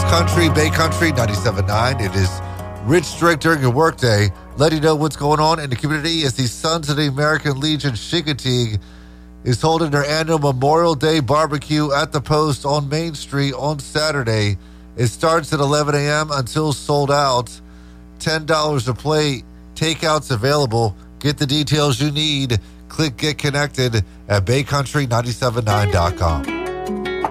Country, Bay Country 97.9. It is Rich Strick during your workday. Let you know what's going on in the community as the Sons of the American Legion Chincoteague is holding their annual Memorial Day barbecue at the Post on Main Street on Saturday. It starts at 11 a.m. until sold out. $10 a plate. Takeouts available. Get the details you need. Click Get Connected at BayCountry979.com.